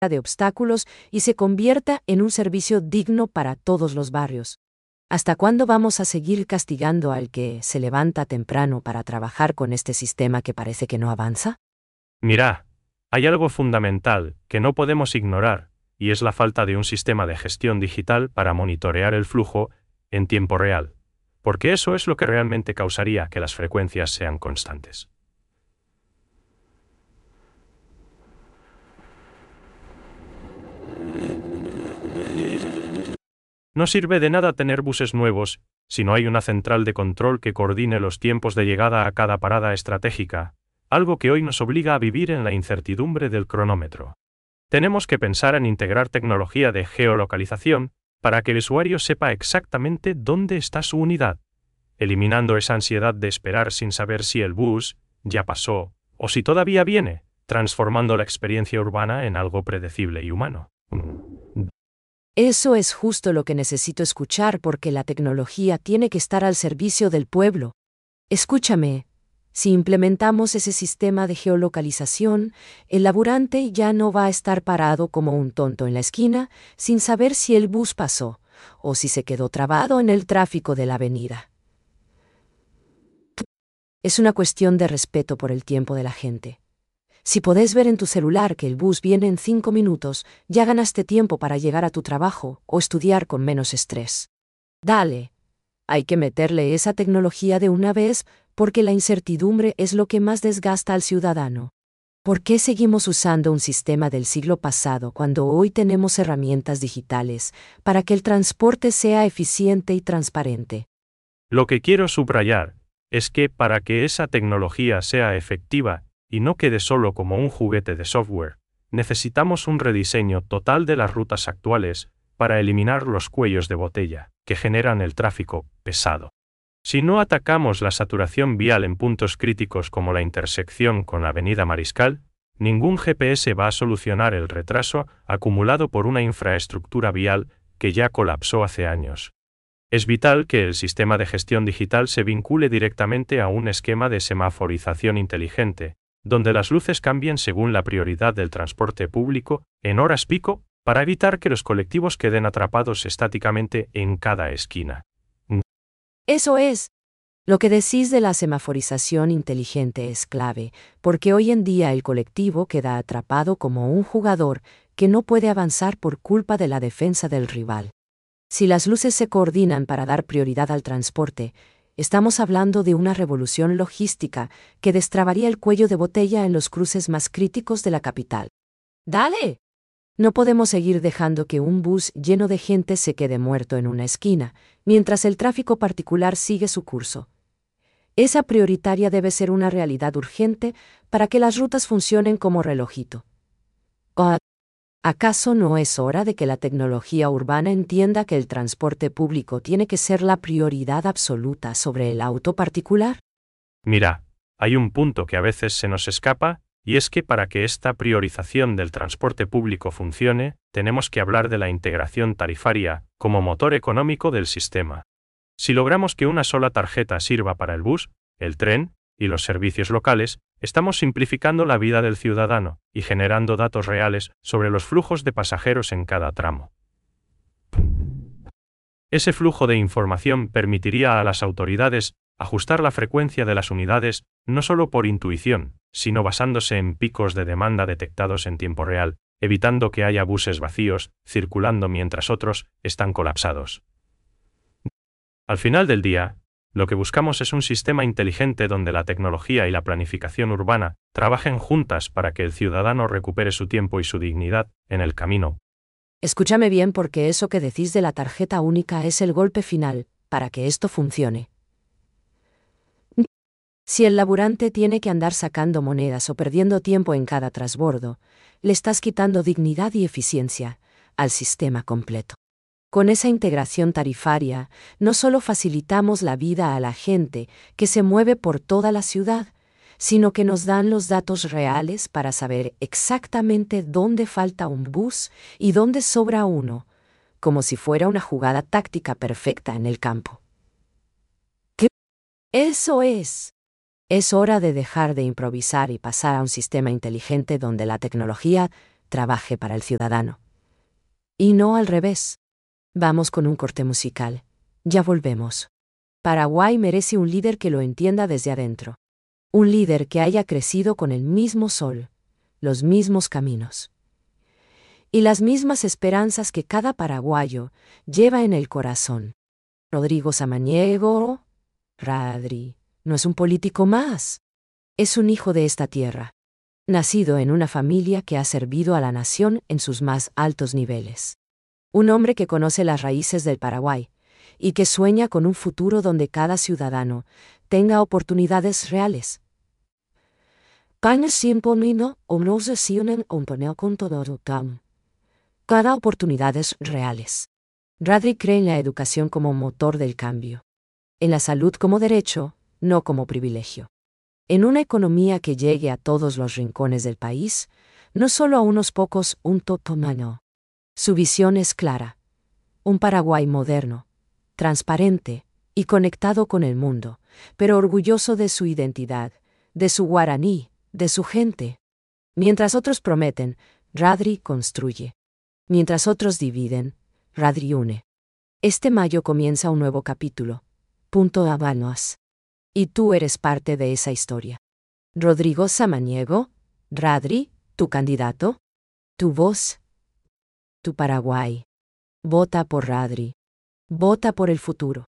de obstáculos y se convierta en un servicio digno para todos los barrios. ¿Hasta cuándo vamos a seguir castigando al que se levanta temprano para trabajar con este sistema que parece que no avanza? Mira, hay algo fundamental que no podemos ignorar, y es la falta de un sistema de gestión digital para monitorear el flujo en tiempo real, porque eso es lo que realmente causaría que las frecuencias sean constantes. No sirve de nada tener buses nuevos si no hay una central de control que coordine los tiempos de llegada a cada parada estratégica, algo que hoy nos obliga a vivir en la incertidumbre del cronómetro. Tenemos que pensar en integrar tecnología de geolocalización para que el usuario sepa exactamente dónde está su unidad, eliminando esa ansiedad de esperar sin saber si el bus ya pasó o si todavía viene, transformando la experiencia urbana en algo predecible y humano. Eso es justo lo que necesito escuchar porque la tecnología tiene que estar al servicio del pueblo. Escúchame, si implementamos ese sistema de geolocalización, el laburante ya no va a estar parado como un tonto en la esquina sin saber si el bus pasó o si se quedó trabado en el tráfico de la avenida. Es una cuestión de respeto por el tiempo de la gente. Si podés ver en tu celular que el bus viene en 5 minutos, ya ganaste tiempo para llegar a tu trabajo o estudiar con menos estrés. Dale. Hay que meterle esa tecnología de una vez porque la incertidumbre es lo que más desgasta al ciudadano. ¿Por qué seguimos usando un sistema del siglo pasado cuando hoy tenemos herramientas digitales para que el transporte sea eficiente y transparente? Lo que quiero subrayar es que para que esa tecnología sea efectiva y no quede solo como un juguete de software, necesitamos un rediseño total de las rutas actuales para eliminar los cuellos de botella que generan el tráfico pesado. Si no atacamos la saturación vial en puntos críticos como la intersección con la Avenida Mariscal, ningún GPS va a solucionar el retraso acumulado por una infraestructura vial que ya colapsó hace años. Es vital que el sistema de gestión digital se vincule directamente a un esquema de semaforización inteligente, donde las luces cambien según la prioridad del transporte público en horas pico para evitar que los colectivos queden atrapados estáticamente en cada esquina. Eso es. Lo que decís de la semaforización inteligente es clave, porque hoy en día el colectivo queda atrapado como un jugador que no puede avanzar por culpa de la defensa del rival. Si las luces se coordinan para dar prioridad al transporte, estamos hablando de una revolución logística que destrabaría el cuello de botella en los cruces más críticos de la capital. ¡Dale! No podemos seguir dejando que un bus lleno de gente se quede muerto en una esquina, mientras el tráfico particular sigue su curso. Esa prioritaria debe ser una realidad urgente para que las rutas funcionen como relojito. ¿Acaso no es hora de que la tecnología urbana entienda que el transporte público tiene que ser la prioridad absoluta sobre el auto particular? Mira, hay un punto que a veces se nos escapa, y es que para que esta priorización del transporte público funcione, tenemos que hablar de la integración tarifaria como motor económico del sistema. Si logramos que una sola tarjeta sirva para el bus, el tren y los servicios locales, estamos simplificando la vida del ciudadano y generando datos reales sobre los flujos de pasajeros en cada tramo. Ese flujo de información permitiría a las autoridades ajustar la frecuencia de las unidades no solo por intuición, sino basándose en picos de demanda detectados en tiempo real, evitando que haya buses vacíos circulando mientras otros están colapsados. Al final del día, lo que buscamos es un sistema inteligente donde la tecnología y la planificación urbana trabajen juntas para que el ciudadano recupere su tiempo y su dignidad en el camino. Escúchame bien porque eso que decís de la tarjeta única es el golpe final para que esto funcione. Si el laburante tiene que andar sacando monedas o perdiendo tiempo en cada transbordo, le estás quitando dignidad y eficiencia al sistema completo. Con esa integración tarifaria, no solo facilitamos la vida a la gente que se mueve por toda la ciudad, sino que nos dan los datos reales para saber exactamente dónde falta un bus y dónde sobra uno, como si fuera una jugada táctica perfecta en el campo. ¿Qué? Eso es. Es hora de dejar de improvisar y pasar a un sistema inteligente donde la tecnología trabaje para el ciudadano. Y no al revés. Vamos con un corte musical. Ya volvemos. Paraguay merece un líder que lo entienda desde adentro. Un líder que haya crecido con el mismo sol, los mismos caminos y las mismas esperanzas que cada paraguayo lleva en el corazón. Rodrigo Samaniego, Radri, no es un político más. Es un hijo de esta tierra, nacido en una familia que ha servido a la nación en sus más altos niveles. Un hombre que conoce las raíces del Paraguay y que sueña con un futuro donde cada ciudadano tenga oportunidades reales. Cada oportunidades reales. Radri cree en la educación como motor del cambio, en la salud como derecho, no como privilegio. En una economía que llegue a todos los rincones del país, no solo a unos pocos, un totomano. Su visión es clara. Un Paraguay moderno, transparente y conectado con el mundo, pero orgulloso de su identidad, de su guaraní, de su gente. Mientras otros prometen, Radri construye. Mientras otros dividen, Radri une. Este mayo comienza un nuevo capítulo. Punto Habanos. Y tú eres parte de esa historia. Rodrigo Samaniego, Radri, tu candidato, tu voz, tu Paraguay. Vota por Radri. Vota por el futuro.